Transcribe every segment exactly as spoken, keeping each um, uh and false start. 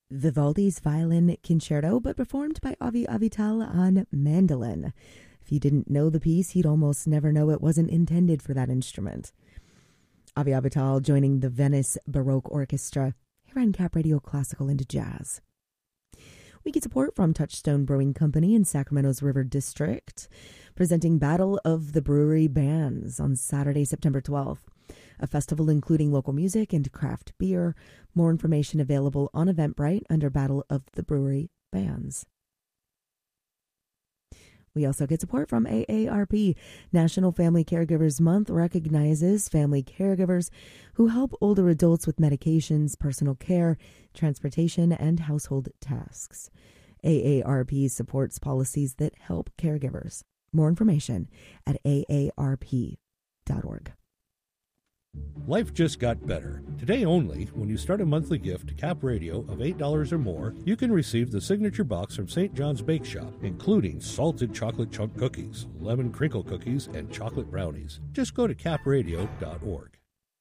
Vivaldi's Violin Concerto, but performed by Avi Avital on mandolin. If you didn't know the piece, you'd almost never know it wasn't intended for that instrument. Avi Avital joining the Venice Baroque Orchestra here on Cap Radio Classical into Jazz. We get support from Touchstone Brewing Company in Sacramento's River District, presenting Battle of the Brewery Bands on Saturday, September twelfth. A festival including local music and craft beer. More information available on Eventbrite under Battle of the Brewery Bands. We also get support from A A R P. National Family Caregivers Month recognizes family caregivers who help older adults with medications, personal care, transportation, and household tasks. A A R P supports policies that help caregivers. More information at A A R P dot org. Life just got better. Today only, when you start a monthly gift to Cap Radio of eight dollars or more, you can receive the signature box from Saint John's Bake Shop, including salted chocolate chunk cookies, lemon crinkle cookies, and chocolate brownies. Just go to cap radio dot org.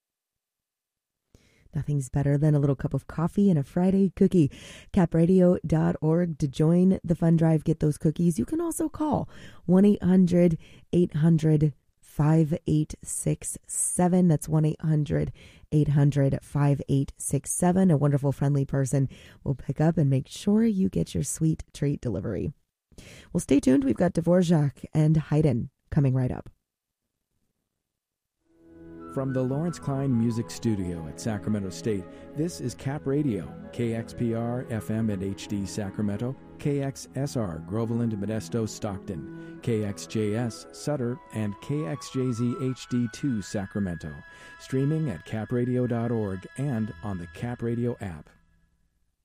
Nothing's better than a little cup of coffee and a Friday cookie. cap radio dot org to join the fun drive. Get those cookies. You can also call one eight hundred eight hundred five eight six seven. That's one eight hundred eight hundred five eight six seven. A wonderful, friendly person will pick up and make sure you get your sweet treat delivery. Well, stay tuned. We've got Dvorak and Haydn coming right up. From the Lawrence Klein Music Studio at Sacramento State, this is Cap Radio, K X P R F M at H D Sacramento, K X S R Groveland, Modesto, Stockton, K X J S Sutter, and K X J Z H D two Sacramento. Streaming at cap radio dot org and on the Cap Radio app.